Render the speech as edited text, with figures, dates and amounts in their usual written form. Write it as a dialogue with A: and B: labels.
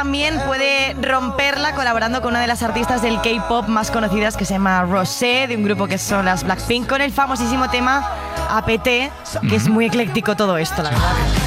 A: también puede romperla colaborando con una de las artistas del K-pop más conocidas, que se llama Rosé, de un grupo que son las Blackpink, con el famosísimo tema APT, que es muy ecléctico todo esto, la verdad.